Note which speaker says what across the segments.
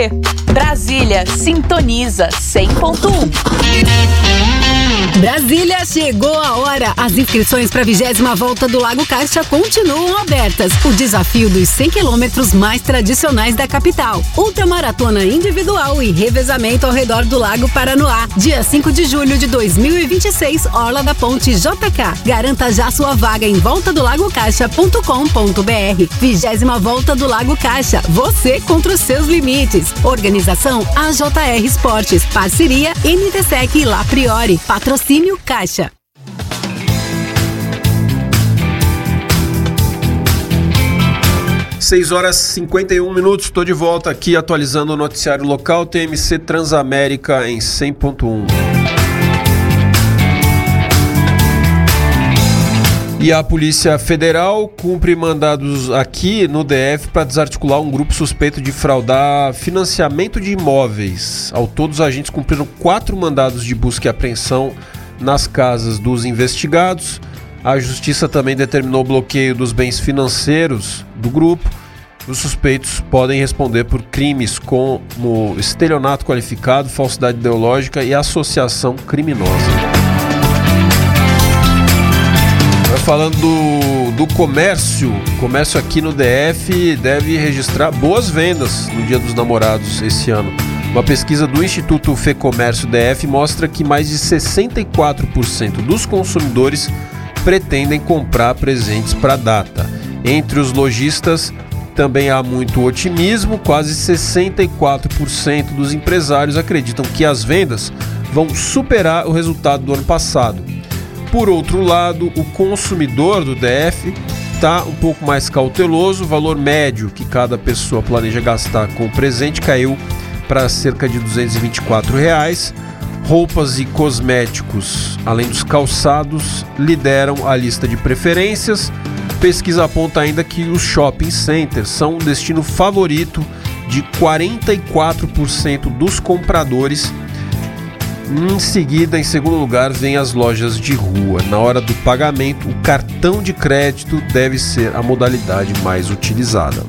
Speaker 1: Brasília sintoniza 100.1.
Speaker 2: Brasília, chegou a hora. As inscrições para a 20ª volta do Lago Caixa continuam abertas. O desafio dos 100 quilômetros mais tradicionais da capital. Ultramaratona individual e revezamento ao redor do Lago Paranoá. Dia 5 de julho de 2026, Orla da Ponte JK. Garanta já sua vaga em voltadolagocaixa.com.br. 20ª volta do Lago Caixa. Você contra os seus limites. Organização AJR Esportes. Parceria NTSEC e La Priori. Patrocínio Caixa.
Speaker 3: Seis horas e 51 minutos, estou de volta aqui atualizando o noticiário local TMC Transamérica em 100.1. E a Polícia Federal cumpre mandados aqui no DF para desarticular um grupo suspeito de fraudar financiamento de imóveis. Ao todo, os agentes cumpriram 4 mandados de busca e apreensão nas casas dos investigados. A Justiça também determinou o bloqueio dos bens financeiros do grupo. Os suspeitos podem responder por crimes como estelionato qualificado, falsidade ideológica e associação criminosa. Falando do comércio aqui no DF deve registrar boas vendas no Dia dos Namorados esse ano. Uma pesquisa do Instituto Fecomércio DF mostra que mais de 64% dos consumidores pretendem comprar presentes para a data. Entre os lojistas também há muito otimismo, quase 64% dos empresários acreditam que as vendas vão superar o resultado do ano passado. Por outro lado, o consumidor do DF está um pouco mais cauteloso. O valor médio que cada pessoa planeja gastar com o presente caiu para cerca de R$ 224. Roupas e cosméticos, além dos calçados, lideram a lista de preferências. Pesquisa aponta ainda que os shopping centers são um destino favorito de 44% dos compradores. Em seguida, em segundo lugar, vem as lojas de rua. Na hora do pagamento, o cartão de crédito deve ser a modalidade mais utilizada.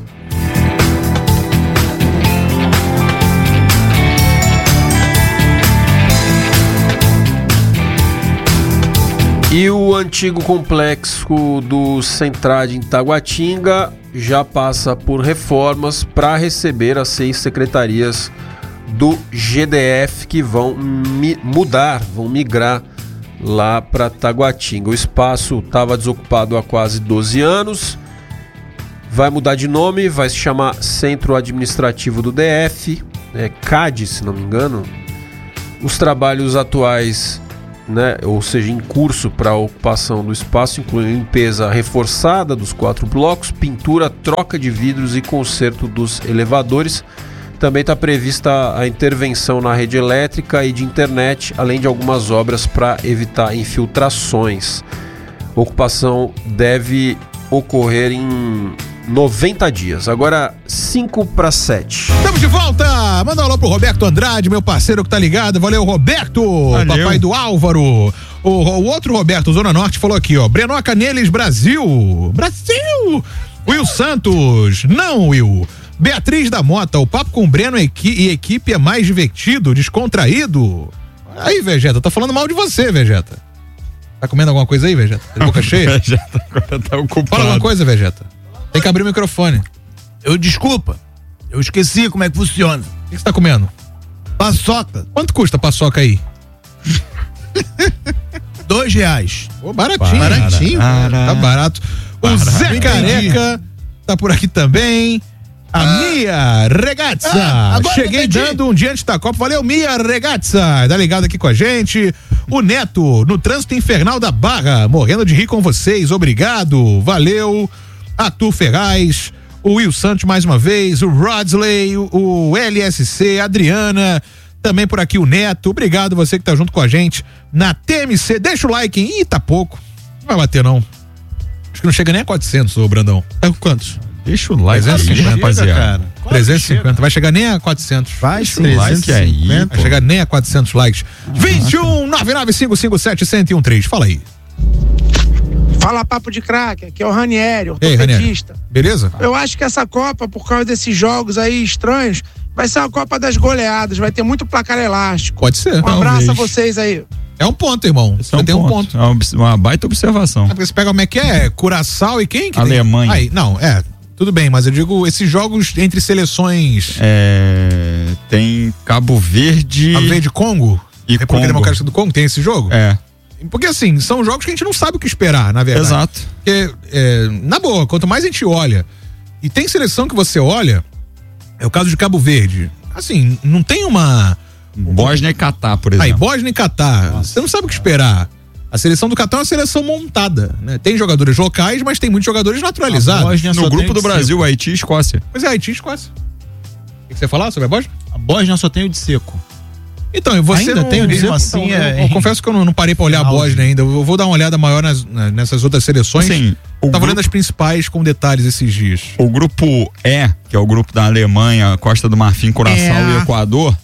Speaker 3: E o antigo complexo do Centrade em Taguatinga já passa por reformas para receber as 6 secretarias do GDF que vão migrar lá para Taguatinga. O espaço estava desocupado há quase 12 anos, vai mudar de nome, vai se chamar Centro Administrativo do DF, CAD, se não me engano. Os trabalhos atuais, ou seja, em curso para a ocupação do espaço, incluem limpeza reforçada dos 4 blocos, pintura, troca de vidros e conserto dos elevadores. Também está prevista a intervenção na rede elétrica e de internet, além de algumas obras para evitar infiltrações. A ocupação deve ocorrer em 90 dias. Agora 5:07.
Speaker 4: Estamos de volta! Manda um alô pro Roberto Andrade, meu parceiro que tá ligado. Valeu, Roberto! Valeu. Papai do Álvaro. O outro Roberto, Zona Norte, falou aqui, ó. Brenoca Neles, Brasil! Brasil! Will Santos. Não, Will. Beatriz da Mota, o papo com o Breno e equipe é mais divertido, descontraído. Aí, Vegeta, tá falando mal de você, Vegeta. Tá comendo alguma coisa aí, Vegeta? De boca cheia?
Speaker 5: Vegeta agora tá ocupado.
Speaker 4: Fala alguma coisa, Vegeta. Tem que abrir o microfone.
Speaker 6: Desculpa, eu esqueci como é que funciona.
Speaker 4: O que você tá comendo?
Speaker 6: Paçoca.
Speaker 4: Quanto custa a paçoca aí?
Speaker 6: R$2.
Speaker 4: Pô, baratinho. Baratinho. Tá barato. O Zé Careca tá por aqui também. A Mia Regazza. Cheguei dando um diante da Copa. Valeu, Mia Regazza. Tá ligado aqui com a gente. O Neto, no trânsito infernal da Barra. Morrendo de rir com vocês. Obrigado. Valeu. Arthur Ferraz. O Will Santos mais uma vez. O Rodsley. O LSC. Adriana. Também por aqui o Neto. Obrigado você que tá junto com a gente na TMC. Deixa o like, hein? Ih, tá pouco. Não vai bater, não. Acho que não chega nem a 400, ô Brandão. Tá com quantos?
Speaker 5: Deixa o like,
Speaker 4: 350,
Speaker 5: rapaziada.
Speaker 4: 350, vai chegar nem a 400.
Speaker 5: Vai, 350 aí.
Speaker 4: Vai chegar nem a 400 likes. 21-99557-1013. Fala aí.
Speaker 7: Fala, papo de craque, aqui é o Ranieri,
Speaker 4: ortopedista. Beleza?
Speaker 7: Eu acho que essa Copa, por causa desses jogos aí estranhos, vai ser uma Copa das Goleadas, vai ter muito placar elástico.
Speaker 4: Pode ser.
Speaker 7: Um abraço a vocês aí.
Speaker 4: É um ponto, irmão. Você tem um ponto.
Speaker 5: É uma baita observação.
Speaker 4: Porque você pega como é que é? Curaçao e quem? Que
Speaker 5: Alemanha.
Speaker 4: Aí, não, tudo bem, mas eu digo, esses jogos entre seleções...
Speaker 5: Tem Cabo Verde...
Speaker 4: Cabo Verde, Congo?
Speaker 5: E
Speaker 4: República
Speaker 5: Congo.
Speaker 4: Democrática do Congo, tem esse jogo? Porque assim, são jogos que a gente não sabe o que esperar, na verdade.
Speaker 5: Exato.
Speaker 4: Porque, na boa, quanto mais a gente olha, e tem seleção que você olha, é o caso de Cabo Verde, assim, não tem uma...
Speaker 5: Bósnia e Catar, por exemplo.
Speaker 4: Aí, Bósnia e Catar, você não sabe o que esperar. A seleção do Catar é uma seleção montada, né? Tem jogadores locais, mas tem muitos jogadores naturalizados.
Speaker 5: No grupo do Brasil, Haiti e Escócia.
Speaker 4: Pois é, Haiti e Escócia. O que você ia falar sobre a Bósnia?
Speaker 6: A Bósnia só tem o de seco.
Speaker 4: Então, e você
Speaker 6: ainda tem o de seco?
Speaker 4: Assim, eu confesso que eu não parei pra olhar a Bósnia ainda. Eu vou dar uma olhada maior nessas outras seleções.
Speaker 5: Sim,
Speaker 4: tava olhando as principais com detalhes esses dias.
Speaker 5: O grupo E, que é o grupo da Alemanha, Costa do Marfim, Curaçao e Equador.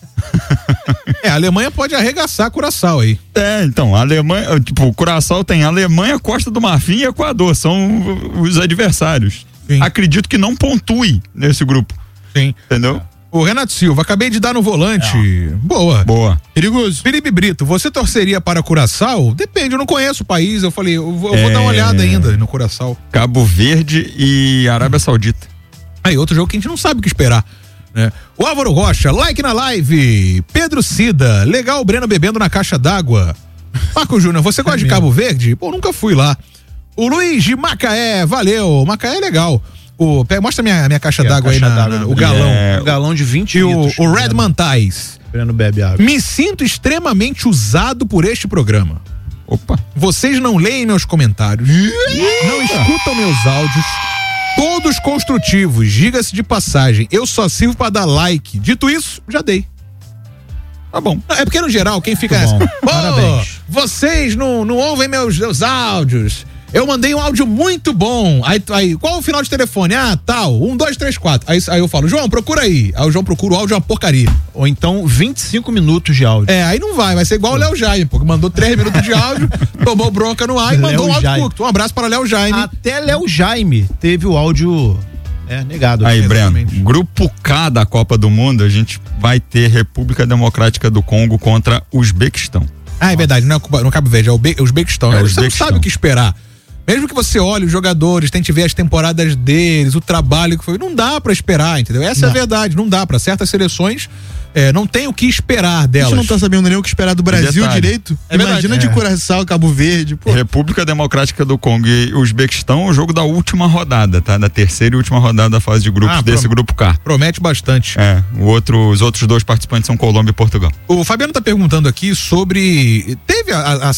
Speaker 4: A Alemanha pode arregaçar Curaçao aí.
Speaker 5: Então, a Alemanha, Curaçao tem Alemanha, Costa do Marfim e Equador, são os adversários.
Speaker 4: Sim.
Speaker 5: Acredito que não pontue nesse grupo.
Speaker 4: Sim.
Speaker 5: Entendeu?
Speaker 4: O Renato Silva, acabei de dar no volante. Boa.
Speaker 6: Perigoso.
Speaker 4: Felipe Brito, você torceria para Curaçao? Depende, eu não conheço o país. Eu falei, eu vou dar uma olhada ainda no Curaçao.
Speaker 5: Cabo Verde e Arábia Saudita.
Speaker 4: Aí, outro jogo que a gente não sabe o que esperar. Né? O Álvaro Rocha, like na live. Pedro Cida, legal o Breno bebendo na caixa d'água. Marco Júnior, você gosta de Cabo Verde? Pô, nunca fui lá. O Luiz de Macaé, valeu. Macaé é legal. Mostra minha caixa d'água aí, o galão.
Speaker 6: O galão de 20 litros.
Speaker 4: O Redman Tais.
Speaker 6: Breno bebe água.
Speaker 4: Me sinto extremamente usado por este programa.
Speaker 5: Opa.
Speaker 4: Vocês não leem meus comentários, não escutam meus áudios, todos construtivos, diga-se de passagem, eu só sirvo pra dar like. Dito isso, já dei. Tá bom. É porque no geral, quem fica nessa... Parabéns. Vocês não ouvem meus áudios. Eu mandei um áudio muito bom. Aí, qual o final de telefone? Tal, 1, 2, 3, 4. Aí eu falo, João, procura aí. Aí o João procura o áudio, é uma porcaria.
Speaker 6: Ou então 25 minutos de áudio.
Speaker 4: Aí não vai ser igual o Léo Jaime, porque mandou 3 minutos de áudio, tomou bronca no ar e mandou um áudio curto. Um abraço para Léo Jaime.
Speaker 6: Até Léo Jaime teve o áudio negado.
Speaker 5: Aí, Breno, grupo K da Copa do Mundo, a gente vai ter República Democrática do Congo contra Uzbequistão.
Speaker 4: É verdade, não é no Cabo Verde, é o Uzbequistão. Você não sabe o que esperar. Mesmo que você olhe os jogadores, tente ver as temporadas deles, o trabalho que foi, não dá pra esperar, entendeu? Essa é a verdade, não dá pra certas seleções, não tem o que esperar delas.
Speaker 6: A gente não tá sabendo nem o que esperar do Brasil direito. Imagina de Curaçao, Cabo Verde, pô.
Speaker 5: República Democrática do Congo e Uzbequistão, o jogo da última rodada, tá? Da terceira e última rodada da fase de grupos desse grupo K.
Speaker 4: Promete bastante.
Speaker 5: Os outros dois participantes são Colômbia e Portugal.
Speaker 4: O Fabiano tá perguntando aqui sobre, teve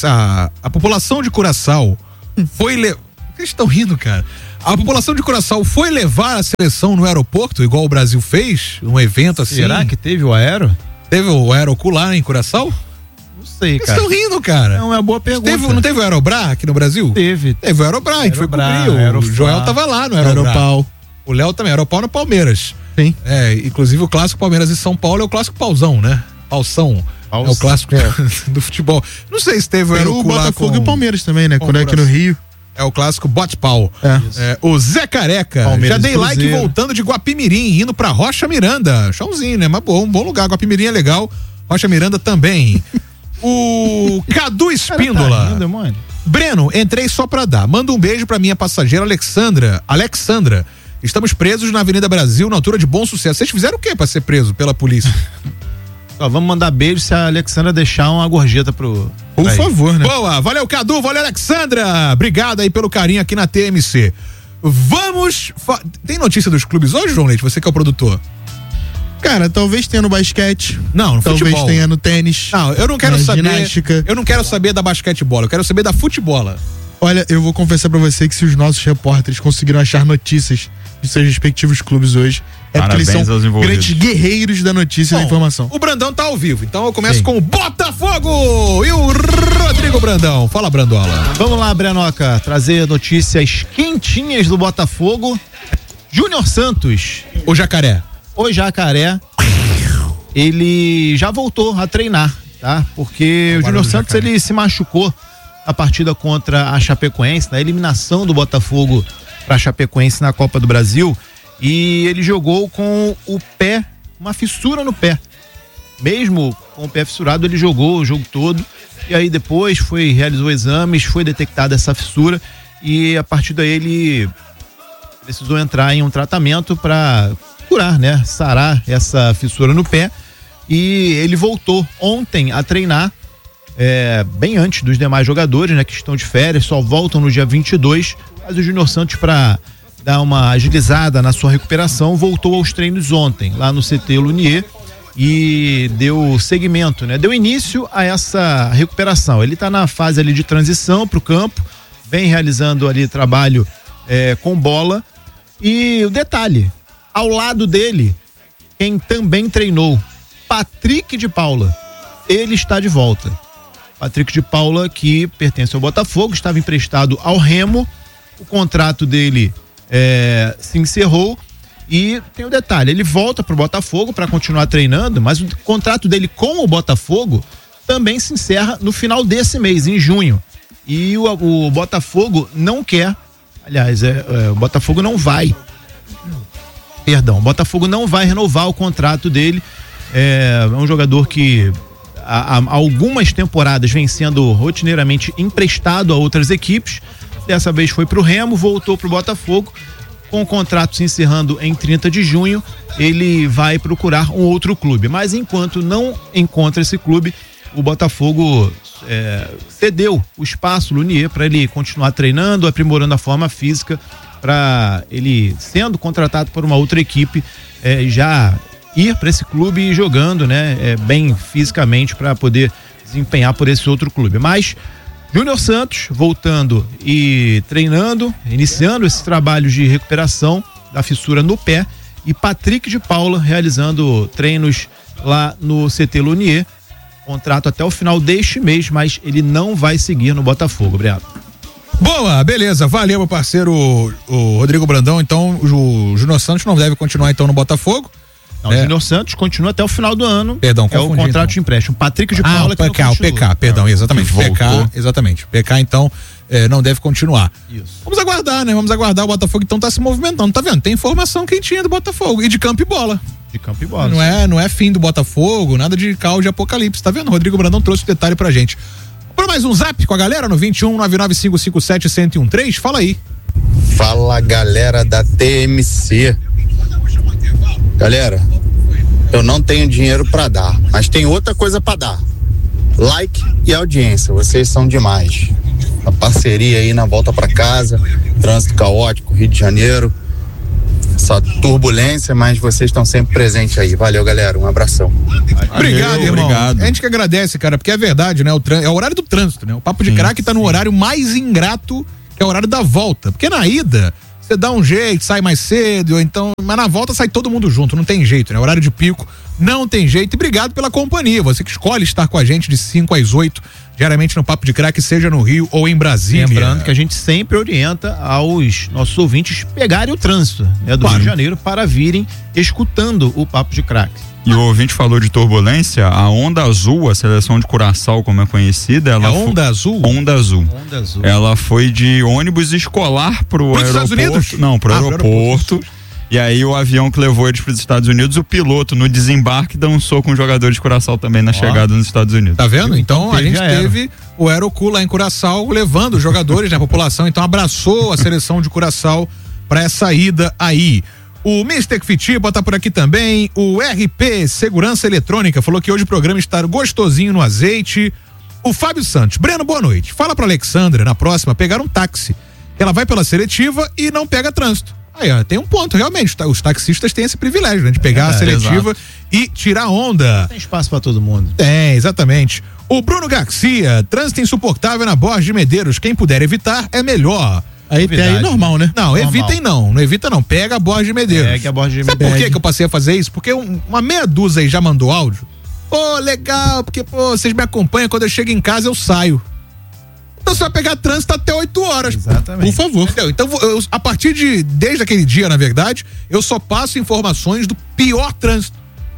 Speaker 4: a população de Curaçao vocês estão rindo, cara. A população de Curaçao foi levar a seleção no aeroporto, igual o Brasil fez, um evento assim.
Speaker 6: Será que teve o aero?
Speaker 4: Teve o aerocular em Curaçao?
Speaker 6: Não sei, cara.
Speaker 4: Vocês estão rindo, cara.
Speaker 6: Não, é uma boa pergunta.
Speaker 4: Não teve o Aerobra aqui no Brasil?
Speaker 6: Teve
Speaker 4: o Aerobra, a gente foi cobrir. O Joel tava lá no Aerobra.
Speaker 6: Aeropau.
Speaker 4: O Léo também, Aeropau no Palmeiras.
Speaker 6: Sim.
Speaker 4: Inclusive o clássico Palmeiras e São Paulo é o clássico pauzão, né? Paulsão. É o clássico do futebol. Não sei se teve o aerocular
Speaker 6: o Botafogo e o Palmeiras também, né? Quando é aqui no Rio.
Speaker 4: É o clássico bote-pau. O Zé Careca, Palmeiras, já dei like voltando de Guapimirim, indo pra Rocha Miranda. Chãozinho, né? Mas um bom lugar. Guapimirim é legal. Rocha Miranda também. O Cadu Espíndola. Breno, entrei só pra dar. Manda um beijo pra minha passageira Alexandra. Estamos presos na Avenida Brasil, na altura de Bom Sucesso. Vocês fizeram o quê pra ser preso pela polícia?
Speaker 6: Vamos mandar beijo se a Alexandra deixar uma gorjeta pro...
Speaker 4: Por favor, né? Boa, valeu Cadu, valeu Alexandra. Obrigado aí pelo carinho aqui na TMC. Tem notícia dos clubes hoje, João Leite? Você que é o produtor.
Speaker 6: Cara, talvez tenha no basquete.
Speaker 4: Não, no
Speaker 6: talvez
Speaker 4: futebol.
Speaker 6: Tenha no tênis.
Speaker 4: Não, eu não quero saber.
Speaker 6: Ginástica.
Speaker 4: Eu não quero saber da basquetebola, eu quero saber da futebola.
Speaker 6: Olha, eu vou confessar pra você que se os nossos repórteres conseguiram achar notícias de seus respectivos clubes hoje, porque eles são grandes guerreiros da notícia e da informação.
Speaker 4: O Brandão tá ao vivo, então eu começo com o Botafogo e o Rodrigo Brandão. Fala, Brandola.
Speaker 6: Vamos lá, Brenoca, trazer notícias quentinhas do Botafogo. Júnior Santos.
Speaker 4: O Jacaré,
Speaker 6: ele já voltou a treinar, tá? Porque o Júnior Santos, ele se machucou a partida contra a Chapecoense, na eliminação do Botafogo para a Chapecoense na Copa do Brasil, e ele jogou com o pé
Speaker 8: uma fissura no pé. Mesmo com o pé fissurado, ele jogou o jogo todo e aí depois realizou exames, foi detectada essa fissura e a partir daí ele precisou entrar em um tratamento para curar, né? Sarar essa fissura no pé e ele voltou ontem a treinar bem antes dos demais jogadores, né? Que estão de férias, só voltam no dia 22, mas o Júnior Santos, para dar uma agilizada na sua recuperação, voltou aos treinos ontem, lá no CT Lunier, e deu seguimento, né? Deu início a essa recuperação. Ele está na fase ali de transição para o campo, vem realizando ali trabalho com bola. E o detalhe, ao lado dele, quem também treinou, Patrick de Paula, ele está de volta. Patrick de Paula, que pertence ao Botafogo, estava emprestado ao Remo, o contrato dele se encerrou. E tem o detalhe, ele volta pro Botafogo para continuar treinando, mas o contrato dele com o Botafogo também se encerra no final desse mês, em junho. E o Botafogo não quer, aliás, o Botafogo não vai, o Botafogo não vai renovar o contrato dele. É um jogador que há algumas temporadas vem sendo rotineiramente emprestado a outras equipes. Dessa vez foi pro Remo, voltou pro Botafogo. Com o contrato se encerrando em 30 de junho, ele vai procurar um outro clube. Mas enquanto não encontra esse clube, o Botafogo cedeu o espaço Lunier para ele continuar treinando, aprimorando a forma física, para ele, sendo contratado por uma outra equipe, já ir para esse clube e jogando, né, bem fisicamente para poder desempenhar por esse outro clube. Mas Júnior Santos voltando e treinando, iniciando esse trabalho de recuperação da fissura no pé, e Patrick de Paula realizando treinos lá no CT Lunier. Contrato até o final deste mês, mas ele não vai seguir no Botafogo. Obrigado.
Speaker 4: Boa, beleza, valeu, meu parceiro o Rodrigo Brandão. Então o Júnior Santos não deve continuar então no Botafogo.
Speaker 8: Não, o Júnior Santos continua até o final do ano.
Speaker 4: Perdão,
Speaker 8: é o contrato de empréstimo. Patrick de Paula,
Speaker 4: o PK, perdão, exatamente. PK, então não deve continuar.
Speaker 8: Isso.
Speaker 4: Vamos aguardar, né? Vamos aguardar. O Botafogo então tá se movimentando, tá vendo? Tem informação quentinha do Botafogo e de campo e bola.
Speaker 8: De campo e bola.
Speaker 4: Não é fim do Botafogo, nada de caos de apocalipse, tá vendo? O Rodrigo Brandão trouxe o detalhe pra gente. Para mais um zap com a galera no 21-99557-1013, fala aí.
Speaker 9: Fala, galera da TMC. Galera, eu não tenho dinheiro pra dar, mas tem outra coisa pra dar: like e audiência. Vocês são demais. A parceria aí na volta pra casa, trânsito caótico, Rio de Janeiro, essa turbulência, mas vocês estão sempre presentes aí. Valeu, galera, um abração.
Speaker 4: Obrigado, irmão. Obrigado. A gente que agradece, cara, porque é verdade, né? É o horário do trânsito, né? O Papo de Craque tá no horário mais ingrato, que é o horário da volta, porque na ida você dá um jeito, sai mais cedo, ou então, mas na volta sai todo mundo junto, não tem jeito, né? Horário de pico, não tem jeito. E obrigado pela companhia, você que escolhe estar com a gente de 5 às 8, diariamente no Papo de Craque, seja no Rio ou em Brasília.
Speaker 8: Lembrando que a gente sempre orienta aos nossos ouvintes pegarem o trânsito, né, do Rio de Janeiro para virem escutando o Papo de Craque.
Speaker 5: E o ouvinte falou de turbulência, a Onda Azul, a seleção de Curaçao, como é conhecida, ela
Speaker 4: Onda Azul?
Speaker 5: Onda Azul. Ela foi de ônibus escolar pro aeroporto.
Speaker 4: Estados Unidos?
Speaker 5: Não, pro aeroporto. E aí o avião que levou eles para os Estados Unidos, o piloto no desembarque dançou com os jogadores de Curaçao também na chegada nos Estados Unidos.
Speaker 4: Tá vendo? Então a gente teve o Aerocu lá em Curaçao levando os jogadores, né, a população, então abraçou a seleção de Curaçao para essa ida aí. O Mr. Fitiba tá por aqui também. O RP Segurança Eletrônica falou que hoje o programa está gostosinho no azeite. O Fábio Santos: Breno, boa noite. Fala pra Alexandra, na próxima, pegar um táxi. Ela vai pela seletiva e não pega trânsito. Aí, ó, tem um ponto, realmente. Os taxistas têm esse privilégio, né? De pegar a seletiva e tirar onda.
Speaker 8: Tem espaço pra todo mundo.
Speaker 4: Tem, exatamente. O Bruno Garcia: trânsito insuportável na Borges de Medeiros. Quem puder evitar é melhor.
Speaker 6: Aí tem aí normal, né?
Speaker 4: Não, normal. Evitem não evita não, pega a Borges de Medeiros.
Speaker 8: Pega a Borges de
Speaker 4: Medeiros. Sabe por que eu passei a fazer isso? Porque uma meia dúzia aí já mandou áudio. Pô, legal, porque vocês me acompanham, quando eu chego em casa eu saio. Então você vai pegar trânsito até 8 horas.
Speaker 8: Exatamente.
Speaker 4: Por favor. Entendeu? Então a partir desde aquele dia, na verdade, eu só passo informações do pior trânsito.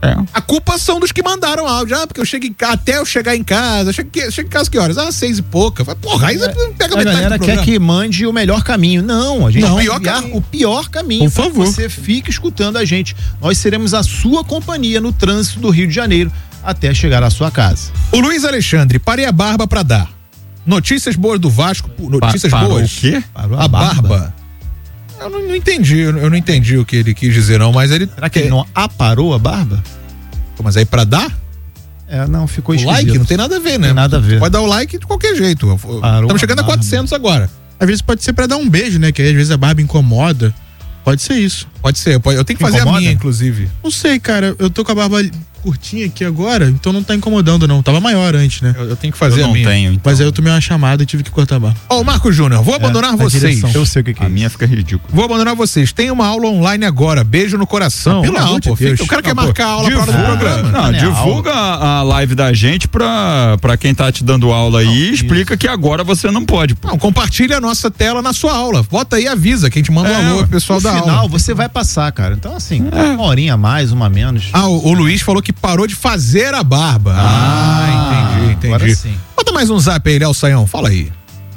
Speaker 4: A culpa são dos que mandaram áudio. Porque eu chego até eu chegar em casa. Chego em casa que horas? 6 e pouca. Porra, aí pega
Speaker 8: a galera quer que mande o melhor caminho. Não, a gente vai enviar o pior caminho.
Speaker 4: Por favor.
Speaker 8: Você fica escutando a gente. Nós seremos a sua companhia no trânsito do Rio de Janeiro até chegar à sua casa.
Speaker 4: O Luiz Alexandre, parei a barba pra dar. Notícias boas do Vasco. Notícias boas.
Speaker 5: O quê?
Speaker 4: Parou a barba. Eu não entendi. Eu não entendi o que ele quis dizer, não. Mas ele.
Speaker 8: Será que ele não aparou a barba?
Speaker 4: Mas aí pra dar?
Speaker 8: Não, ficou esquisito.
Speaker 4: O like não tem nada a ver, né?
Speaker 8: Tem nada a ver.
Speaker 4: Pode dar o like de qualquer jeito. Estamos chegando a 400 agora.
Speaker 6: Às vezes pode ser pra dar um beijo, né? Que aí, às vezes a barba incomoda. Pode ser isso.
Speaker 4: Pode ser. Eu tenho que fazer a minha, inclusive.
Speaker 6: Não sei, cara. Eu tô com a barba curtinha aqui agora, então não tá incomodando, não. Tava maior antes, né?
Speaker 4: Eu tenho que fazer a minha.
Speaker 5: Tenho, então.
Speaker 6: Mas aí eu tomei uma chamada e tive que cortar a barba.
Speaker 4: Ó, Marco Júnior, vou abandonar vocês.
Speaker 8: Eu sei o que é.
Speaker 5: A minha fica ridícula.
Speaker 4: Vou abandonar vocês. Tem uma aula online agora. Beijo no coração.
Speaker 6: Pelo amor de Deus.
Speaker 4: O cara quer marcar a aula pra hora do programa.
Speaker 5: Não, divulga a live da gente pra quem tá te dando aula aí e explica que agora você não pode.
Speaker 4: Não, compartilha a nossa tela na sua aula. Bota aí e avisa que a gente manda um alô pro pessoal da aula.
Speaker 8: No final você vai passar, cara. Então assim, uma horinha a mais, uma a menos.
Speaker 4: O Luiz falou que parou de fazer a barba. Entendi.
Speaker 8: Agora sim.
Speaker 4: Bota mais um zap aí, Léo Saião. Fala aí.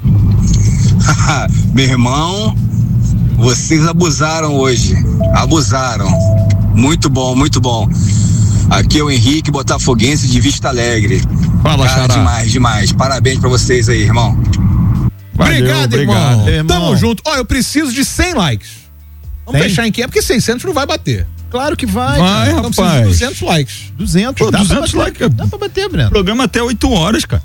Speaker 10: Meu irmão, vocês abusaram hoje. Abusaram. Muito bom, muito bom. Aqui é o Henrique Botafoguense de Vista Alegre.
Speaker 5: Fala, Xará.
Speaker 10: Demais. Parabéns pra vocês aí, irmão.
Speaker 4: Obrigado, irmão. Tamo junto. Eu preciso de 100 likes. Vamos fechar em 500, porque 600 não vai bater.
Speaker 8: Claro que vai.
Speaker 5: Vai, rapaz.
Speaker 4: Então, 200 likes.
Speaker 8: 200.
Speaker 5: Dá 200 likes.
Speaker 8: Dá pra bater, Breno.
Speaker 5: Programa até 8 horas, cara.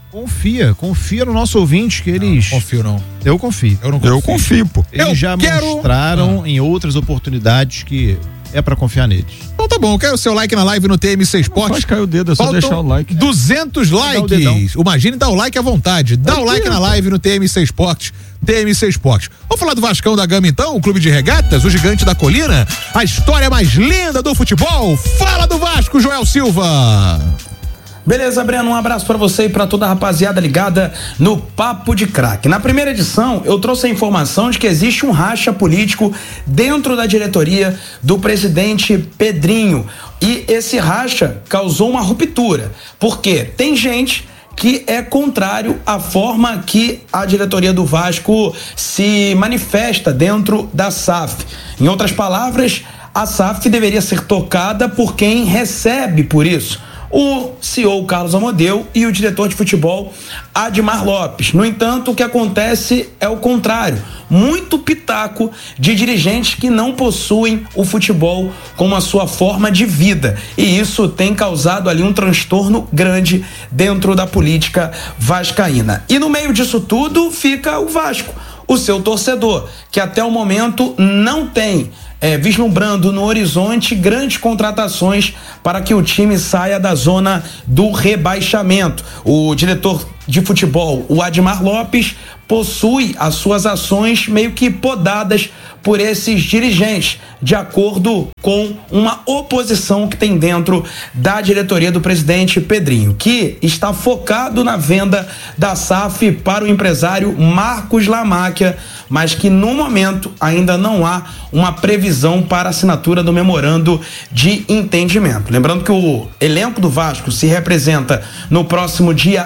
Speaker 8: Confia no nosso ouvinte que eles...
Speaker 4: Não confio, não.
Speaker 8: Eu confio.
Speaker 5: Eu confio, pô.
Speaker 8: Eles já mostraram em outras oportunidades que é pra confiar neles.
Speaker 4: Então tá bom, eu quero o seu like na live no TMC Esporte.
Speaker 5: Pode cair o dedo, é só deixar o like.
Speaker 4: 200 likes. Imagine dar o like à vontade. Dá o like na live no TMC Esporte. TMC Esporte. Vamos falar do Vascão da Gama então, o clube de regatas, o gigante da colina, a história mais linda do futebol. Fala do Vasco, Joel Silva.
Speaker 11: Beleza, Breno, um abraço pra você e pra toda a rapaziada ligada no Papo de Craque. Na primeira edição, eu trouxe a informação de que existe um racha político dentro da diretoria do presidente Pedrinho. E esse racha causou uma ruptura, porque tem gente que é contrário à forma que a diretoria do Vasco se manifesta dentro da SAF. Em outras palavras, a SAF deveria ser tocada por quem recebe por isso. O CEO Carlos Amodeu e o diretor de futebol Admar Lopes. No entanto, o que acontece é o contrário. Muito pitaco de dirigentes que não possuem o futebol como a sua forma de vida. E isso tem causado ali um transtorno grande dentro da política vascaína. E no meio disso tudo fica o Vasco, o seu torcedor, que até o momento não tem vislumbrando no horizonte grandes contratações para que o time saia da zona do rebaixamento. O diretor de futebol, o Admar Lopes, possui as suas ações meio que podadas por esses dirigentes, de acordo com uma oposição que tem dentro da diretoria do presidente Pedrinho, que está focado na venda da SAF para o empresário Marcos Lamáquia, mas que no momento ainda não há uma previsão para assinatura do memorando de entendimento. Lembrando que o elenco do Vasco se representa no próximo dia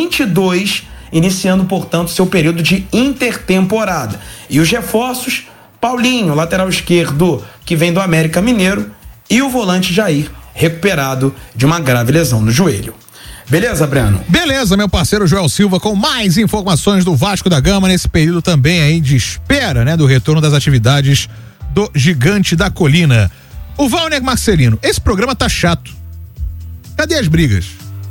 Speaker 11: 22, iniciando, portanto, seu período de intertemporada. E os reforços: Paulinho, lateral esquerdo, que vem do América Mineiro, e o volante Jair, recuperado de uma grave lesão no joelho. Beleza, Breno?
Speaker 4: Beleza, meu parceiro Joel Silva, com mais informações do Vasco da Gama nesse período também aí de espera, né, do retorno das atividades do Gigante da Colina. O Valner Marcelino, esse programa tá chato. Cadê as brigas?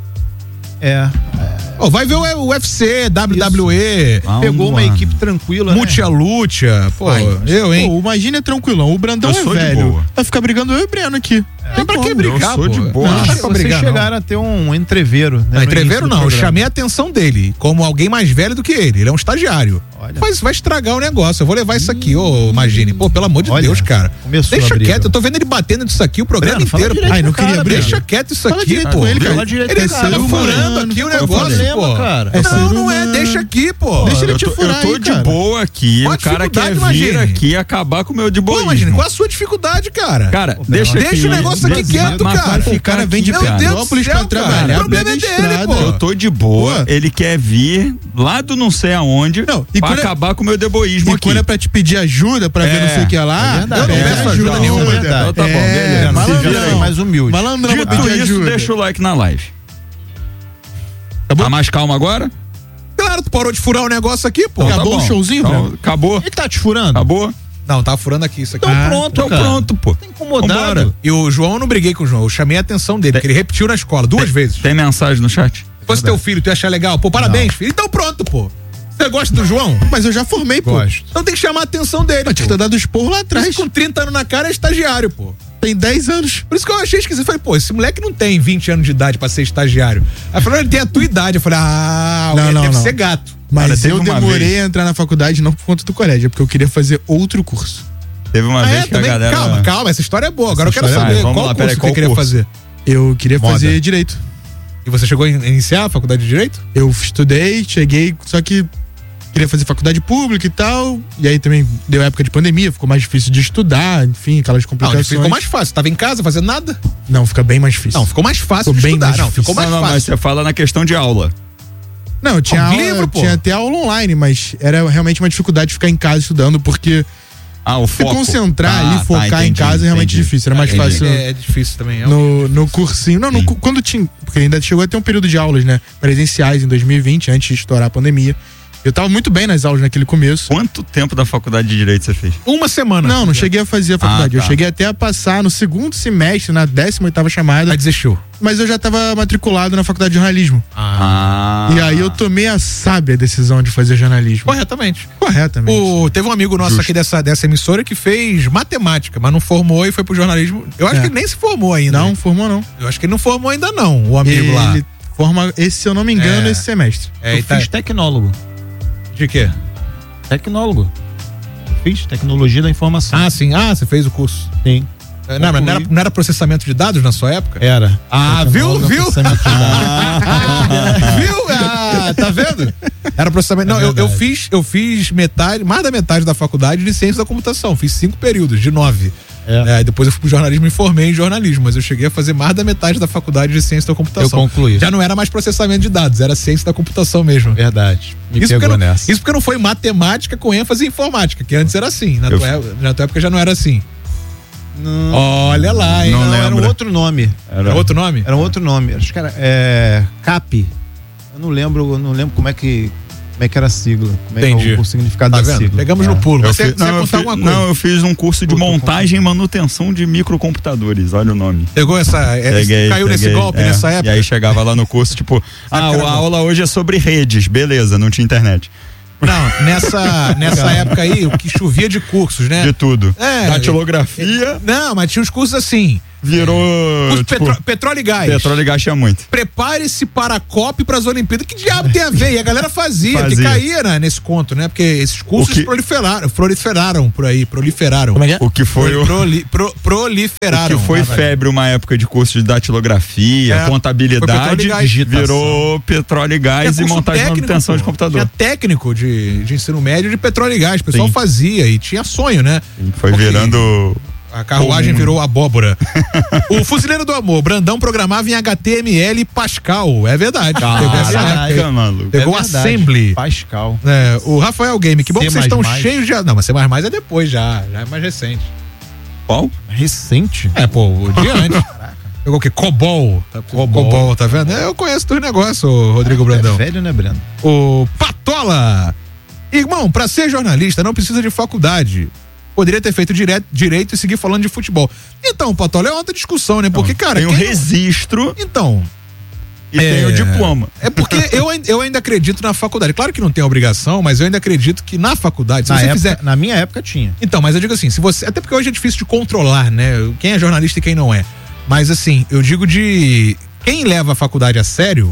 Speaker 4: Vai ver o UFC, WWE.
Speaker 8: Pegou uma equipe tranquila,
Speaker 4: Mutia Lucha.
Speaker 6: Imagina tranquilão. O Brandão é velho. Vai ficar brigando eu e o Breno aqui.
Speaker 4: Tem pra que brigar,
Speaker 5: eu sou de boa.
Speaker 8: Vocês chegaram a ter um entreveiro, né?
Speaker 4: Não, entreveiro não. Eu chamei a atenção dele como alguém mais velho do que ele. Ele é um estagiário. vai estragar o negócio. Eu vou levar isso aqui, imagine. Pô, pelo amor de Deus, cara. Deixa quieto, eu tô vendo ele batendo nisso aqui o programa inteiro.
Speaker 6: Ai, não queria abrir.
Speaker 4: Deixa quieto isso aqui, pô.
Speaker 6: Ele
Speaker 4: tá furando aqui o negócio, pô. Não é, deixa aqui, pô.
Speaker 5: Deixa ele te furar. Eu tô de boa aqui, o cara quer vir aqui e acabar com o meu de boa.
Speaker 4: Imagina, qual a sua dificuldade, cara?
Speaker 5: Cara, deixa
Speaker 4: o negócio aqui quieto, cara.
Speaker 5: O cara vem de Petrópolis pra trabalhar.
Speaker 4: O problema é dele, pô.
Speaker 5: Eu tô de boa, ele quer vir lá do não sei aonde pra acabar com o meu deboísmo aqui.
Speaker 6: E quando é pra te pedir ajuda, pra ver não sei o que lá, eu não peço ajuda nenhuma.
Speaker 5: Então tá bom, beleza.
Speaker 6: Malandrão,
Speaker 8: mais humilde.
Speaker 6: Malandrão,
Speaker 5: dito isso, deixa o like na live. Tá mais calmo agora?
Speaker 4: Claro, tu parou de furar o negócio aqui, pô.
Speaker 6: Acabou o showzinho,
Speaker 5: então, acabou.
Speaker 8: Ele tá te furando?
Speaker 5: Acabou?
Speaker 4: Não, tava furando aqui isso aqui.
Speaker 8: Então pronto, cara.
Speaker 5: Pronto, pô.
Speaker 8: Tá incomodado.
Speaker 4: E o João, eu não briguei com o João, eu chamei a atenção dele, porque ele repetiu na escola 2 vezes.
Speaker 5: Tem mensagem no chat?
Speaker 4: Se fosse teu filho, tu ia achar legal. Pô, parabéns, filho. Então pronto, pô. Você gosta do João?
Speaker 6: Mas eu já formei, pô.
Speaker 4: Gosto. Então tem que chamar a atenção dele.
Speaker 6: Mas tinha que ter dado esporro lá atrás.
Speaker 4: Mas com 30 anos na cara é estagiário, pô.
Speaker 6: Tem 10 anos.
Speaker 4: Por isso que eu achei esquisito. Eu falei, pô, esse moleque não tem 20 anos de idade pra ser estagiário. Aí falou, ele tem a tua idade. Eu falei, deve ser gato.
Speaker 6: Mas eu demorei a entrar na faculdade não por conta do colégio, é porque eu queria fazer outro curso.
Speaker 5: Teve uma vez que a galera...
Speaker 4: Calma, essa história é boa. Agora eu quero saber qual curso você queria fazer.
Speaker 6: Eu queria fazer Direito.
Speaker 4: E você chegou a iniciar a faculdade de Direito?
Speaker 6: Eu estudei, cheguei, só que queria fazer faculdade pública e tal, e aí também deu época de pandemia, ficou mais difícil de estudar, enfim, aquelas complicações.
Speaker 4: Não, ficou mais fácil, tava em casa fazendo nada?
Speaker 6: Não, fica bem mais difícil.
Speaker 4: Não, ficou mais fácil de estudar, ficou mais fácil.
Speaker 5: Mas você fala na questão de aula.
Speaker 6: Não, tinha aula, tinha até aula online, mas era realmente uma dificuldade de ficar em casa estudando, porque
Speaker 5: o foco.
Speaker 6: Se concentrar ali, focar em casa é realmente difícil. Era mais fácil.
Speaker 4: É difícil também.
Speaker 6: No cursinho. Não, quando tinha. Porque ainda chegou a ter um período de aulas, né? Presenciais em 2020, antes de estourar a pandemia. Eu tava muito bem nas aulas naquele começo.
Speaker 5: Quanto tempo da faculdade de Direito você fez?
Speaker 4: 1 semana.
Speaker 6: Não cheguei a fazer a faculdade. Eu cheguei até a passar no 2º semestre, na 18ª chamada.
Speaker 4: Aí desistiu.
Speaker 6: Mas eu já tava matriculado na faculdade de jornalismo. E aí eu tomei a sábia decisão de fazer jornalismo.
Speaker 4: Corretamente. Teve um amigo nosso aqui dessa emissora que fez matemática, mas não formou e foi pro jornalismo. Eu acho que ele nem se formou ainda.
Speaker 6: Não, formou não.
Speaker 4: Eu acho que ele não formou ainda não, o amigo lá.
Speaker 6: Ele forma, se eu não me engano, esse semestre.
Speaker 8: Eu fiz tecnólogo.
Speaker 4: De quê?
Speaker 8: Tecnólogo. Fiz tecnologia da informação.
Speaker 4: Sim. Você fez o curso.
Speaker 8: Sim.
Speaker 4: Não era processamento de dados na sua época?
Speaker 8: Era.
Speaker 4: Viu? Viu? Tá vendo? Era processamento. Não, eu fiz mais da metade da faculdade de ciência da computação. Fiz 5 períodos, de 9. Depois eu fui pro jornalismo e me formei em jornalismo, mas eu cheguei a fazer mais da metade da faculdade de ciência da computação.
Speaker 8: Eu concluí.
Speaker 4: Já não era mais processamento de dados, era ciência da computação mesmo.
Speaker 8: Verdade.
Speaker 4: Isso porque não foi matemática com ênfase em informática, que antes era assim. Na tua época já não era assim. Olha lá, hein?
Speaker 8: Não, era um outro nome.
Speaker 4: Era outro nome?
Speaker 8: Era um outro nome. Acho que era CAP. Eu não lembro como é que era a sigla. Como é que é o significado da sigla.
Speaker 4: Pegamos no pulo. Você contar alguma coisa?
Speaker 5: Não, eu fiz um curso de montagem e manutenção de microcomputadores. Olha o nome.
Speaker 4: Pegou caiu nesse golpe nessa época?
Speaker 5: E aí chegava lá no curso, tipo, a aula hoje é sobre redes. Beleza, não tinha internet.
Speaker 4: Não, nessa época aí, o que chovia de cursos, né?
Speaker 5: De tudo. Datilografia.
Speaker 4: Não, mas tinha uns cursos assim.
Speaker 5: Virou.
Speaker 4: Petróleo e gás.
Speaker 5: Petróleo e gás tinha muito.
Speaker 4: Prepare-se para a COP e para as Olimpíadas. Que diabo tem a ver? E a galera fazia. Porque caía nesse conto, né? Porque esses cursos proliferaram por aí. Proliferaram.
Speaker 5: Como é que é? O que foi
Speaker 4: proliferaram.
Speaker 5: O que foi febre uma época de curso de datilografia, contabilidade, virou petróleo e gás e montagem e manutenção de computador.
Speaker 4: Tinha técnico de ensino médio de petróleo e gás. O pessoal fazia e tinha sonho, né?
Speaker 5: Foi virando.
Speaker 4: A carruagem virou abóbora. O Fuzileiro do Amor, Brandão programava em HTML e Pascal. É verdade.
Speaker 5: Caraca, maluco.
Speaker 4: Pegou Assembly.
Speaker 8: Pascal.
Speaker 4: O Rafael Game, que bom que vocês estão cheios de... Não, mas C++ é depois já é mais recente.
Speaker 5: Qual?
Speaker 4: Recente? O dia antes. Pegou o quê? COBOL. COBOL, tá vendo? Eu conheço dos negócios, Rodrigo Brandão.
Speaker 8: É velho, né, Brando?
Speaker 4: O Patola. Irmão, pra ser jornalista não precisa de faculdade. Poderia ter feito direito e seguir falando de futebol. Então, Patola, é outra discussão, né? Porque, cara...
Speaker 5: Tem um registro...
Speaker 4: Então...
Speaker 5: E tem o diploma.
Speaker 4: É porque eu ainda acredito na faculdade. Claro que não tem obrigação, mas eu ainda acredito que na faculdade, se você fizer...
Speaker 8: Na minha época tinha.
Speaker 4: Então, mas eu digo assim, até porque hoje é difícil de controlar, né? Quem é jornalista e quem não é. Mas assim, eu digo de... Quem leva a faculdade a sério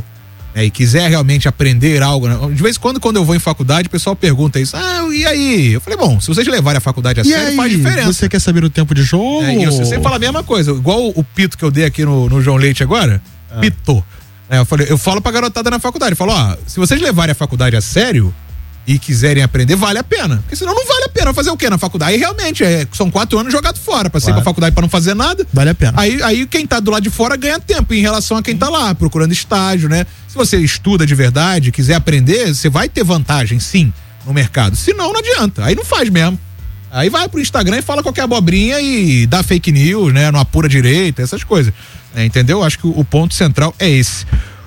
Speaker 4: e quiser realmente aprender algo, né? De vez em quando eu vou em faculdade, o pessoal pergunta isso, e aí? Eu falei, bom, se vocês levarem a faculdade a sério, faz diferença.
Speaker 6: Você quer saber o tempo de jogo?
Speaker 4: E você sempre fala a mesma coisa, igual o pito que eu dei aqui no João Leite agora, pitou. Eu falo pra garotada na faculdade, eu falo, se vocês levarem a faculdade a sério e quiserem aprender, vale a pena. Porque senão não vale a pena fazer o quê na faculdade? Aí realmente, são 4 anos jogados fora, pra sair pra faculdade pra não fazer nada.
Speaker 6: Vale a pena.
Speaker 4: Aí quem tá do lado de fora ganha tempo em relação a quem tá lá, procurando estágio, né? Se você estuda de verdade, quiser aprender, você vai ter vantagem, sim, no mercado. Senão, não adianta. Aí não faz mesmo. Aí vai pro Instagram e fala qualquer abobrinha e dá fake news, né? Não apura direito, essas coisas. Entendeu? Acho que o ponto central é esse.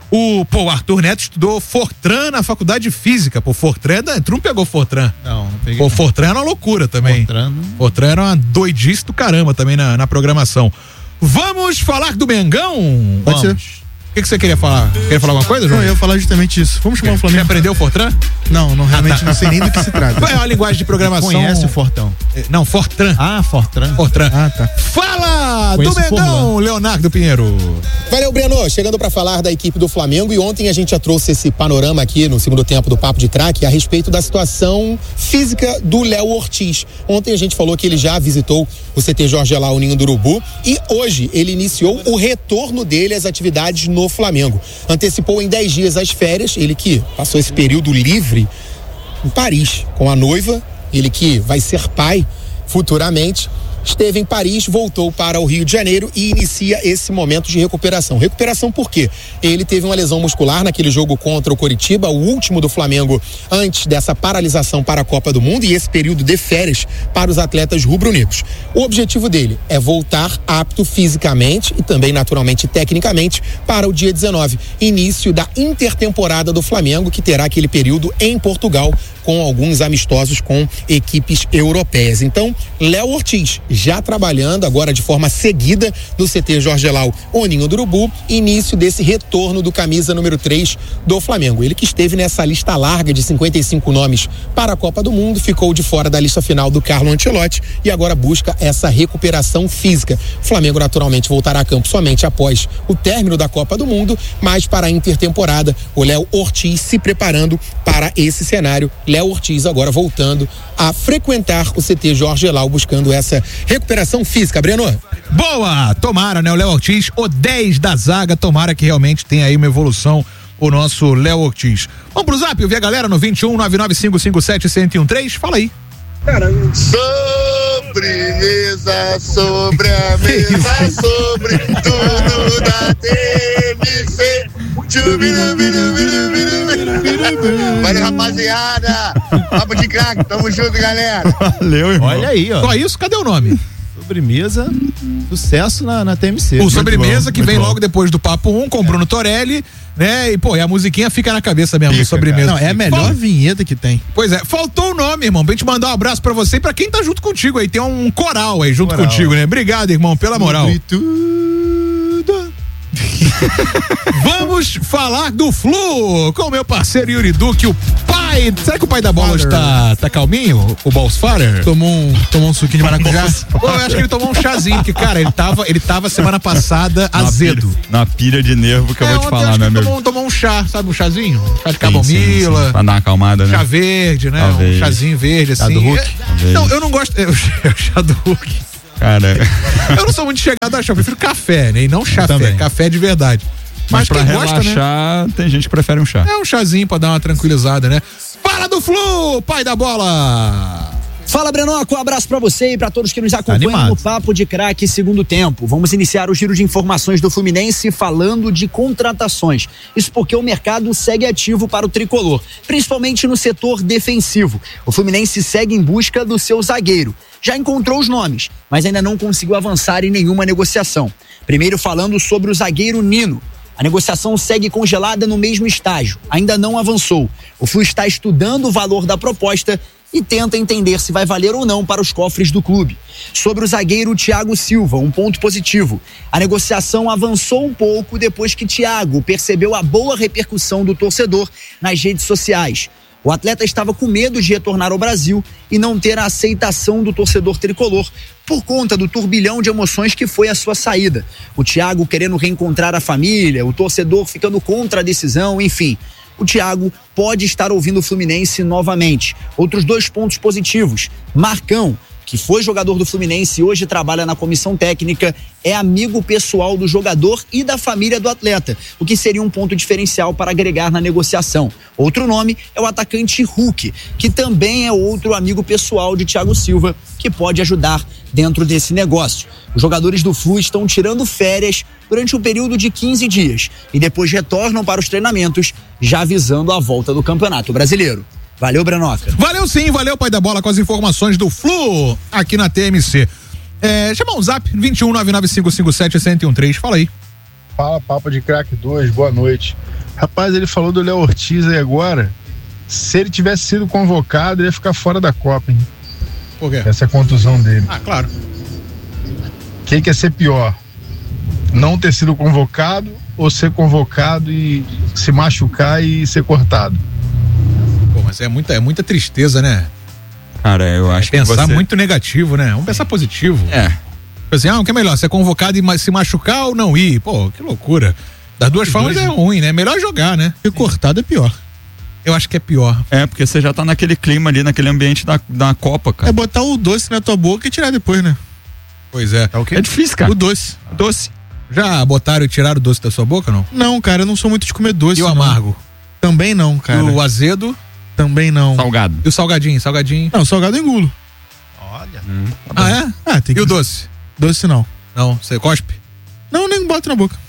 Speaker 4: O Arthur Neto estudou Fortran na faculdade de física. Fortran, tu não pegou Fortran?
Speaker 6: Não peguei.
Speaker 4: Fortran era uma loucura também. Fortran era uma doidice do caramba também na programação. Vamos falar do Mengão?
Speaker 6: Pode ser.
Speaker 4: O que você queria falar? Queria falar alguma coisa, João?
Speaker 6: Não, eu ia falar justamente isso. Vamos chamar o Flamengo.
Speaker 4: Você aprendeu o Fortran?
Speaker 6: Não, realmente não sei nem do que se trata.
Speaker 4: Qual é a linguagem de programação?
Speaker 6: Conhece o Fortão?
Speaker 4: Não, Fortran.
Speaker 6: Fortran.
Speaker 4: Tá. Fala do Mengão, Leonardo Pinheiro.
Speaker 12: Valeu, Breno. Chegando para falar da equipe do Flamengo, e ontem a gente já trouxe esse panorama aqui no segundo tempo do Papo de Craque a respeito da situação física do Léo Ortiz. Ontem a gente falou que ele já visitou o CT Jorge Elal, o Ninho do Urubu, e hoje ele iniciou o retorno dele às atividades no Flamengo. Antecipou em 10 dias as férias, ele que passou esse período livre em Paris com a noiva, ele que vai ser pai futuramente, esteve em Paris, voltou para o Rio de Janeiro e inicia esse momento de recuperação. Recuperação por quê? Ele teve uma lesão muscular naquele jogo contra o Coritiba, o último do Flamengo antes dessa paralisação para a Copa do Mundo e esse período de férias para os atletas rubro-negros. O objetivo dele é voltar apto fisicamente e também naturalmente tecnicamente para o dia 19, início da intertemporada do Flamengo, que terá aquele período em Portugal com alguns amistosos com equipes europeias. Então, Léo Ortiz já trabalhando agora de forma seguida no CT Jorge Elal, o Ninho do Urubu, início desse retorno do camisa número 3 do Flamengo. Ele que esteve nessa lista larga de 55 nomes para a Copa do Mundo, ficou de fora da lista final do Carlo Ancelotti e agora busca essa recuperação física. O Flamengo naturalmente voltará a campo somente após o término da Copa do Mundo, mas para a intertemporada, o Léo Ortiz se preparando para esse cenário. Léo Ortiz agora voltando a frequentar o CT Jorge Elal, buscando essa recuperação física, Breno.
Speaker 4: Boa! Tomara, né? O Léo Ortiz, o 10 da zaga, tomara que realmente tenha aí uma evolução o nosso Léo Ortiz. Vamos pro Zap, eu vi a galera no 21 99557-1013, fala aí.
Speaker 9: Sobremesa, sobre a mesa, sobre tudo da TMC. Valeu, rapaziada. Papo de Craque, tamo junto, galera.
Speaker 5: Valeu, irmão.
Speaker 8: Olha aí, ó.
Speaker 4: Só isso, cadê o nome?
Speaker 8: Sobremesa, sucesso na TMC.
Speaker 4: O Sobremesa, que vem logo depois do Papo 1 com o Bruno Torelli, né? E, e a musiquinha fica na cabeça mesmo, do Sobremesa.
Speaker 6: Não, é a melhor vinheta que tem.
Speaker 4: Pois é, faltou o nome, irmão, pra gente mandar um abraço pra você e pra quem tá junto contigo aí. Tem um coral aí junto contigo, né? Obrigado, irmão, pela moral. Vamos falar do Flu com o meu parceiro Yuri Duque, o pai. Será que o pai da bola tá calminho? O Balsfarer?
Speaker 6: Tomou um suquinho de maracujá?
Speaker 4: Eu acho que ele tomou um chazinho, porque, cara, ele tava semana passada azedo.
Speaker 5: Na pilha de nervo que eu vou te falar, meu amigo.
Speaker 4: Tomou um chá, sabe? Um chazinho? Chá de camomila.
Speaker 5: Sim. Pra dar uma acalmada, né?
Speaker 4: Chá verde, né? Um chazinho verde, assim.
Speaker 5: Chá do Hulk?
Speaker 4: Não, eu não gosto. É o chá do Hulk.
Speaker 5: Cara,
Speaker 4: eu não sou muito chegado a chá, eu prefiro café, né? E não chá, café de verdade.
Speaker 5: Mas pra relaxar, gosta, né? Tem gente que prefere um chá.
Speaker 4: É um chazinho pra dar uma tranquilizada, né? Fala do Flu, pai da bola!
Speaker 13: Fala, Brenoco, um abraço pra você e pra todos que nos acompanham no Papo de Craque segundo tempo. Vamos iniciar o giro de informações do Fluminense falando de contratações. Isso porque o mercado segue ativo para o tricolor, principalmente no setor defensivo. O Fluminense segue em busca do seu zagueiro. Já encontrou os nomes, mas ainda não conseguiu avançar em nenhuma negociação. Primeiro falando sobre o zagueiro Nino. A negociação segue congelada no mesmo estágio, ainda não avançou. O Flu está estudando o valor da proposta e tenta entender se vai valer ou não para os cofres do clube. Sobre o zagueiro Thiago Silva, um ponto positivo. A negociação avançou um pouco depois que Thiago percebeu a boa repercussão do torcedor nas redes sociais. O atleta estava com medo de retornar ao Brasil e não ter a aceitação do torcedor tricolor por conta do turbilhão de emoções que foi a sua saída. O Thiago querendo reencontrar a família, o torcedor ficando contra a decisão, enfim. O Thiago pode estar ouvindo o Fluminense novamente. Outros 2 pontos positivos. Marcão, que foi jogador do Fluminense e hoje trabalha na comissão técnica, é amigo pessoal do jogador e da família do atleta, o que seria um ponto diferencial para agregar na negociação. Outro nome é o atacante Hulk, que também é outro amigo pessoal de Thiago Silva, que pode ajudar dentro desse negócio. Os jogadores do Flu estão tirando férias durante um período de 15 dias e depois retornam para os treinamentos, já visando a volta do Campeonato Brasileiro. Valeu, Brenoca.
Speaker 4: Valeu sim, valeu, pai da bola, com as informações do Flu aqui na TMC. Chama um zap, 21-99557-1013, fala aí.
Speaker 14: Fala, Papo de Craque 2, boa noite. Rapaz, ele falou do Léo Ortiz aí agora. Se ele tivesse sido convocado, ele ia ficar fora da Copa, hein?
Speaker 4: Por quê?
Speaker 14: Essa é a contusão dele.
Speaker 4: Ah, claro.
Speaker 14: O que ia ser pior? Não ter sido convocado ou ser convocado e se machucar e ser cortado?
Speaker 4: Pô, mas é muita tristeza, né?
Speaker 5: Cara, eu acho que
Speaker 4: pensar muito negativo, né? Vamos pensar positivo. Assim, o que é melhor? Ser convocado e se machucar ou não ir? Pô, que loucura. Das duas formas é ruim, né? Melhor jogar, né?
Speaker 6: E cortado é pior.
Speaker 4: Eu acho que é pior.
Speaker 5: Porque você já tá naquele clima ali, naquele ambiente da Copa, cara.
Speaker 6: É botar o doce na tua boca e tirar depois, né?
Speaker 4: Pois é.
Speaker 5: É difícil, cara.
Speaker 6: O doce.
Speaker 4: Já botaram e tiraram o doce da sua boca, não?
Speaker 6: Não, cara, eu não sou muito de comer doce.
Speaker 4: E o amargo?
Speaker 6: Também não, cara.
Speaker 4: E o azedo?
Speaker 6: Também não.
Speaker 5: Salgado.
Speaker 4: E o salgadinho?
Speaker 6: Não, salgado eu engulo.
Speaker 8: Olha.
Speaker 6: Tem que...
Speaker 4: E o doce?
Speaker 6: Doce não.
Speaker 4: Não, você cospe?
Speaker 6: Não, nem boto na boca.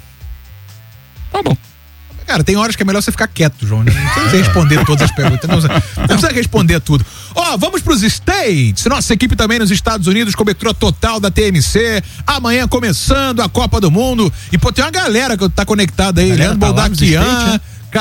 Speaker 4: Tá bom. Cara, tem horas que é melhor você ficar quieto, João. Não precisa responder todas as perguntas. Não precisa responder tudo. Vamos pros States. Nossa equipe também nos Estados Unidos, cobertura total da TMC. Amanhã começando a Copa do Mundo. E, tem uma galera que tá conectada aí. Leandro Boldaquian,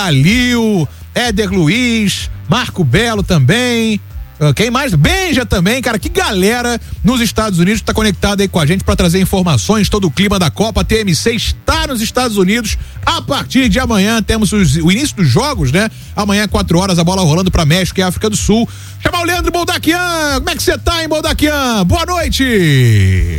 Speaker 4: Calil, Éder Luiz, Marco Belo também. Quem mais? Benja também, cara, que galera nos Estados Unidos tá conectada aí com a gente para trazer informações, todo o clima da Copa. A TMC está nos Estados Unidos. A partir de amanhã temos o início dos jogos, né? Amanhã, 4 horas, a bola rolando para México e África do Sul. Chamar o Leandro Boldaquian. Como é que você tá, hein, Boldaquian? Boa noite.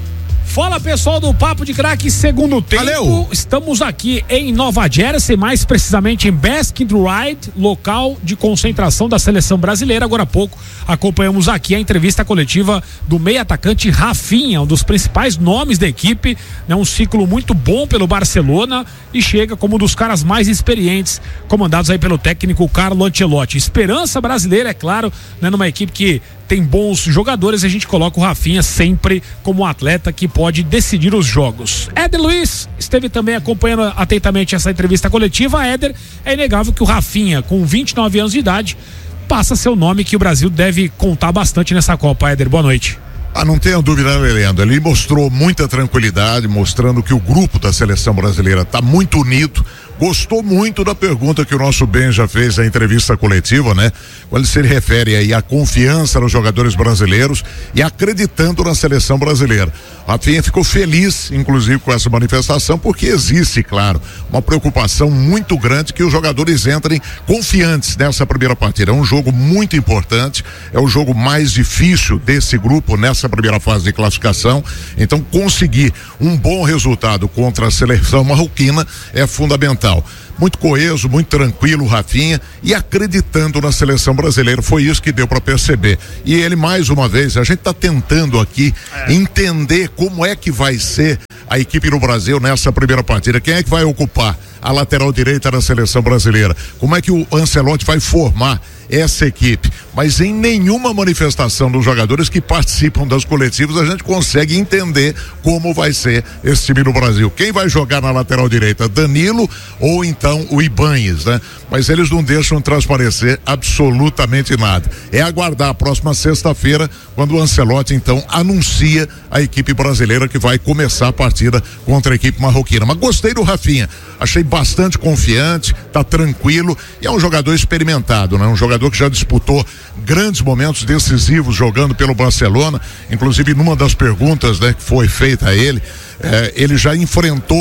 Speaker 15: Fala, pessoal do Papo de Craque, segundo tempo.
Speaker 4: Valeu.
Speaker 15: Estamos aqui em Nova Jersey, mais precisamente em Basking Ridge, local de concentração da seleção brasileira. Agora há pouco acompanhamos aqui a entrevista coletiva do meio atacante Rafinha, um dos principais nomes da equipe, né? Um ciclo muito bom pelo Barcelona e chega como um dos caras mais experientes, comandados aí pelo técnico Carlo Ancelotti. Esperança brasileira, é claro, né? Numa equipe que tem bons jogadores, a gente coloca o Rafinha sempre como um atleta que pode decidir os jogos. Éder Luiz esteve também acompanhando atentamente essa entrevista coletiva. Éder, é inegável que o Rafinha, com 29 anos de idade, passa a ser o nome que o Brasil deve contar bastante nessa Copa. Éder, boa noite.
Speaker 16: Não tenha dúvida, Leandro. Ele mostrou muita tranquilidade, mostrando que o grupo da seleção brasileira está muito unido. Gostou muito da pergunta que o nosso Benja fez na entrevista coletiva, né? Quando se refere aí à confiança nos jogadores brasileiros e acreditando na seleção brasileira. A Rafinha ficou feliz, inclusive, com essa manifestação, porque existe, claro, uma preocupação muito grande que os jogadores entrem confiantes nessa primeira partida. É um jogo muito importante, é o jogo mais difícil desse grupo nessa primeira fase de classificação. Então, conseguir um bom resultado contra a seleção marroquina é fundamental. Muito coeso, muito tranquilo, Rafinha, e acreditando na seleção brasileira. Foi isso que deu para perceber. E ele, mais uma vez, a gente está tentando aqui entender como é que vai ser a equipe no Brasil nessa primeira partida. Quem é que vai ocupar a lateral direita da seleção brasileira? Como é que o Ancelotti vai formar essa equipe? Mas em nenhuma manifestação dos jogadores que participam das coletivas a gente consegue entender como vai ser esse time no Brasil. Quem vai jogar na lateral direita? Danilo ou então o Ibanez, né? Mas eles não deixam transparecer absolutamente nada. É aguardar a próxima sexta-feira, quando o Ancelotti então anuncia a equipe brasileira que vai começar a partida contra a equipe marroquina. Mas gostei do Rafinha, achei bastante confiante, tá tranquilo e é um jogador experimentado, né? Um jogador que já disputou grandes momentos decisivos jogando pelo Barcelona. Inclusive, numa das perguntas, né, que foi feita a ele, ele já enfrentou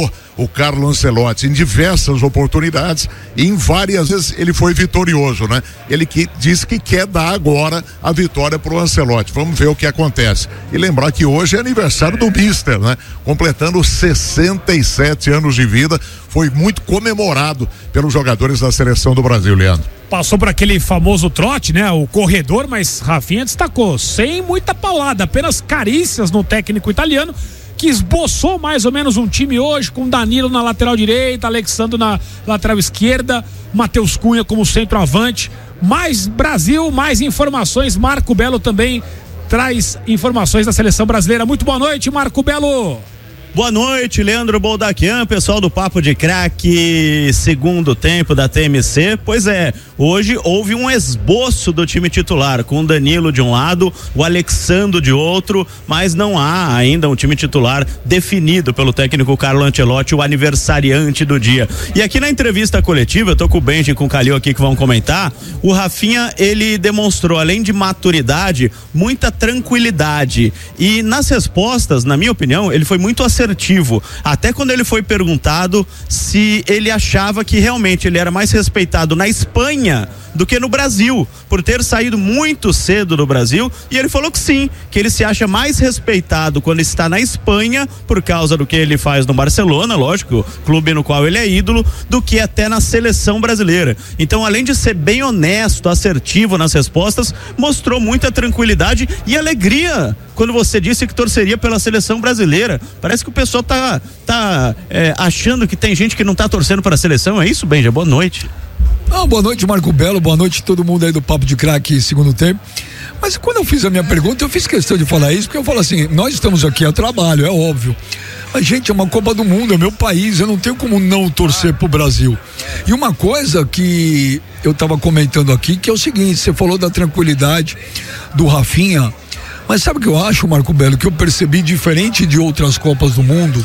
Speaker 16: o Carlo Ancelotti em diversas oportunidades e em várias vezes ele foi vitorioso, né? Ele disse que quer dar agora a vitória pro Ancelotti. Vamos ver o que acontece. E lembrar que hoje é aniversário do Mister, né? Completando 67 anos de vida, foi muito comemorado pelos jogadores da seleção do Brasil, Leandro.
Speaker 15: Passou por aquele famoso trote, né? O corredor, mas Rafinha destacou, sem muita paulada, apenas carícias no técnico italiano, que esboçou mais ou menos um time hoje, com Danilo na lateral direita, Alexandre na lateral esquerda, Matheus Cunha como centroavante. Mais Brasil, mais informações. Marco Belo também traz informações da seleção brasileira. Muito boa noite, Marco Belo.
Speaker 17: Boa noite, Leandro Boldaquian, pessoal do Papo de Craque, segundo tempo da TMC. Pois é, hoje houve um esboço do time titular, com o Danilo de um lado, o Alexandre de outro, mas não há ainda um time titular definido pelo técnico Carlo Ancelotti, o aniversariante do dia. E aqui na entrevista coletiva, eu tô com o Benji e com o Calil aqui que vão comentar, o Rafinha, ele demonstrou, além de maturidade, muita tranquilidade. E nas respostas, na minha opinião, ele foi muito assertivo. Até quando ele foi perguntado se ele achava que realmente ele era mais respeitado na Espanha do que no Brasil, por ter saído muito cedo do Brasil, e ele falou que sim, que ele se acha mais respeitado quando está na Espanha, por causa do que ele faz no Barcelona, lógico, clube no qual ele é ídolo, do que até na seleção brasileira. Então, além de ser bem honesto, assertivo nas respostas, mostrou muita tranquilidade e alegria quando você disse que torceria pela seleção brasileira. Parece que o pessoal tá achando que tem gente que não tá torcendo para a seleção, é isso, Benja? Boa noite.
Speaker 18: Boa noite, Marco Belo, boa noite todo mundo aí do Papo de Craque segundo tempo. Mas quando eu fiz a minha pergunta, eu fiz questão de falar isso, porque eu falo assim, nós estamos aqui a trabalho, é óbvio. Mas, gente, é uma Copa do Mundo, é meu país, eu não tenho como não torcer pro Brasil. E uma coisa que eu tava comentando aqui, que é o seguinte, você falou da tranquilidade do Rafinha, mas sabe o que eu acho, Marco Belo, que eu percebi diferente de outras Copas do Mundo?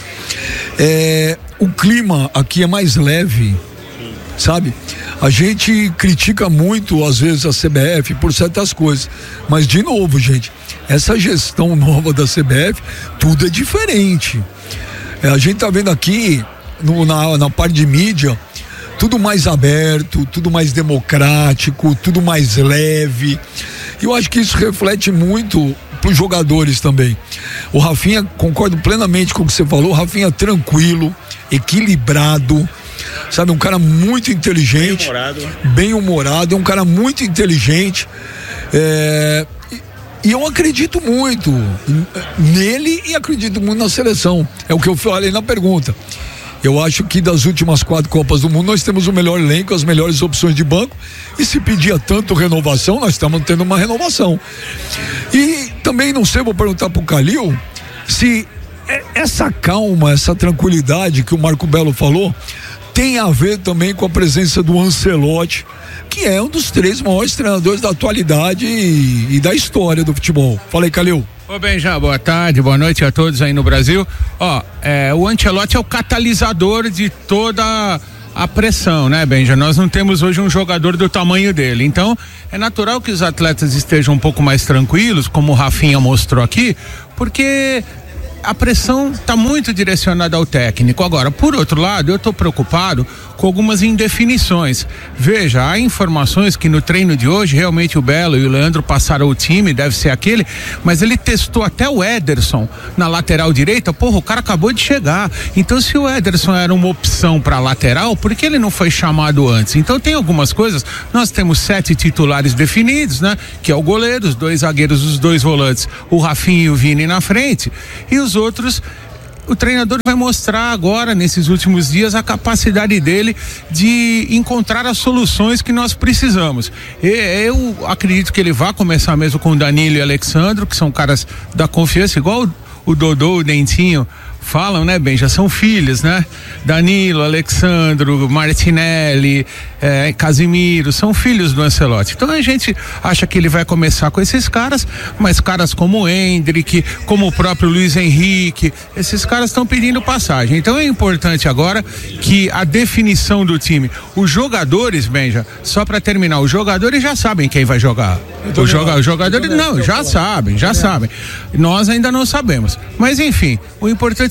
Speaker 18: O clima aqui é mais leve, sabe? A gente critica muito, às vezes, a CBF por certas coisas, mas, de novo, gente, essa gestão nova da CBF, tudo é diferente. A gente tá vendo aqui, na parte de mídia, tudo mais aberto, tudo mais democrático, tudo mais leve. E eu acho que isso reflete muito para os jogadores também. O Rafinha, concordo plenamente com o que você falou, o Rafinha tranquilo, equilibrado, sabe, um cara muito inteligente, bem humorado, é um cara muito inteligente, e eu acredito muito nele e acredito muito na seleção, é o que eu falei na pergunta. Eu acho que das últimas 4 Copas do Mundo nós temos o melhor elenco, as melhores opções de banco, e se pedia tanto renovação, nós estamos tendo uma renovação. E também não sei, vou perguntar pro Calil se essa calma, essa tranquilidade que o Marco Belo falou tem a ver também com a presença do Ancelotti, que é um dos 3 maiores treinadores da atualidade e da história do futebol. Fala aí, Calil.
Speaker 19: Ô Benja, boa tarde, boa noite a todos aí no Brasil. O Ancelotti é o catalisador de toda a pressão, né, Benja? Nós não temos hoje um jogador do tamanho dele, então é natural que os atletas estejam um pouco mais tranquilos, como o Rafinha mostrou aqui, porque a pressão está muito direcionada ao técnico. Agora, por outro lado, eu estou preocupado com algumas indefinições. Veja, há informações que no treino de hoje, realmente o Belo e o Leandro passaram o time, deve ser aquele, mas ele testou até o Ederson na lateral direita. Porra, o cara acabou de chegar. Então, se o Ederson era uma opção para lateral, por que ele não foi chamado antes? Então, tem algumas coisas. Nós temos 7 titulares definidos, né? Que é o goleiro, os 2 zagueiros, os 2 volantes, o Rafinha e o Vini na frente, e os outros, o treinador vai mostrar agora, nesses últimos dias, a capacidade dele de encontrar as soluções que nós precisamos. Eu acredito que ele vai começar mesmo com o Danilo e o Alexandre, que são caras da confiança, igual o Dodô, o Dentinho falam, né, bem, já são filhos, né? Danilo, Alexandro, Martinelli, Casimiro, são filhos do Ancelotti. Então a gente acha que ele vai começar com esses caras, mas caras como o Endrick, como o próprio Luiz Henrique, esses caras estão pedindo passagem. Então é importante agora que a definição do time, os jogadores, Benja, só para terminar, os jogadores já sabem quem vai jogar. Os jogadores não, já sabem. Nós ainda não sabemos. Mas enfim, o importante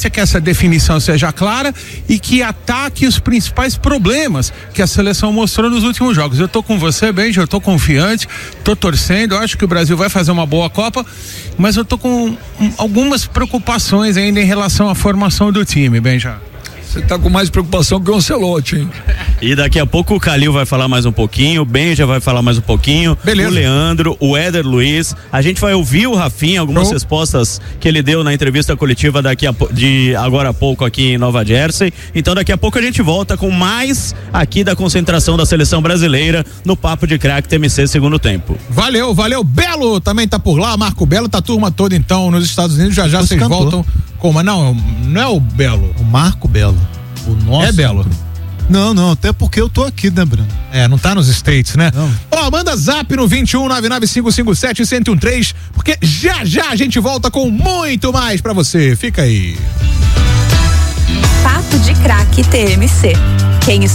Speaker 19: importante é que essa definição seja clara e que ataque os principais problemas que a seleção mostrou nos últimos jogos. Eu tô com você, Benja, eu tô confiante, tô torcendo, eu acho que o Brasil vai fazer uma boa Copa, mas eu tô com algumas preocupações ainda em relação à formação do time, Benja.
Speaker 18: Você tá com mais preocupação que o Ancelotti, hein?
Speaker 17: E daqui a pouco o Calil vai falar mais um pouquinho, o Benja vai falar mais um pouquinho, beleza. O Leandro, o Éder Luiz. A gente vai ouvir o Rafinha, algumas respostas que ele deu na entrevista coletiva agora há pouco aqui em Nova Jersey. Então daqui a pouco a gente volta com mais aqui da concentração da seleção brasileira no Papo de Craque TMC segundo tempo.
Speaker 4: Valeu. Belo também tá por lá, Marco Belo, tá a turma toda então nos Estados Unidos, já vocês voltam. Como? Não é o Belo.
Speaker 8: O Marco Belo. O nosso.
Speaker 4: É Belo.
Speaker 8: Não, até porque eu tô aqui, né, Bruno?
Speaker 4: Não tá nos States, né? Ó, manda zap no 21-99557-1013, porque já a gente volta com muito mais pra você. Fica aí.
Speaker 1: Papo de Craque TMC. Quem